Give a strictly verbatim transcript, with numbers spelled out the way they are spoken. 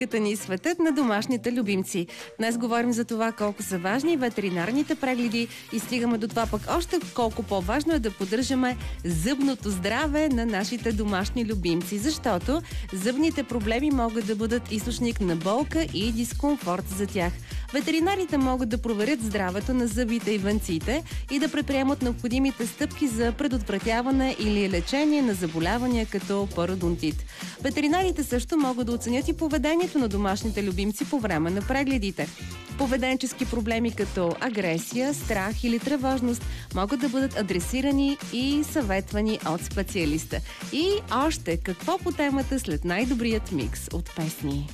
Като ни светът на домашните любимци. Днес говорим за това колко са важни ветеринарните прегледи и стигаме до това пък още колко по-важно е да поддържаме зъбното здраве на нашите домашни любимци, защото зъбните проблеми могат да бъдат източник на болка и дискомфорт за тях. Ветеринарите могат да проверят здравето на зъбите и венците и да предприемат необходимите стъпки за предотвратяване или лечение на заболявания като пародонтит. Ветеринарите също могат да оценят и поведението на домашните любимци по време на прегледите. Поведенчески проблеми като агресия, страх или тревожност могат да бъдат адресирани и съветвани от специалиста. И още какво по темата след най-добрият микс от песни.